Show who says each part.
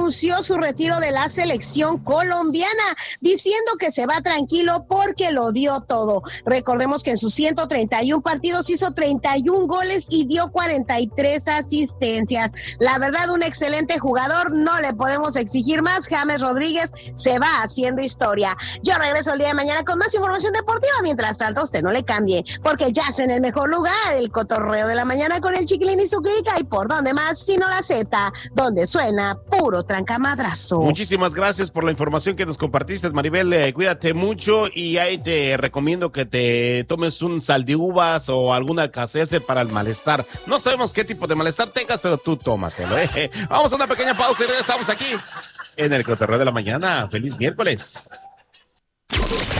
Speaker 1: anunció su retiro de la selección colombiana, diciendo que se va tranquilo porque lo dio todo. Recordemos que en sus 131 partidos hizo 31 goles y dio 43 asistencias. La verdad, un excelente jugador, no le podemos exigir más. James Rodríguez se va haciendo historia. Yo regreso el día de mañana con más información deportiva. Mientras tanto, usted no le cambie, porque ya es en el mejor lugar, el cotorreo de la mañana con el Chiquilín y su clica. ¿Y por dónde más sino la Z, donde suena puro trancamadrazo?
Speaker 2: Muchísimas gracias por la información que nos compartiste, Maribel. Cuídate mucho y ahí te recomiendo que te tomes un sal de uvas o alguna Alka-Seltzer para el malestar. No sabemos qué tipo de malestar tengas, pero tú tómatelo. Vamos a una pequeña pausa y regresamos aquí en el cotorreo de la mañana. ¡Feliz miércoles!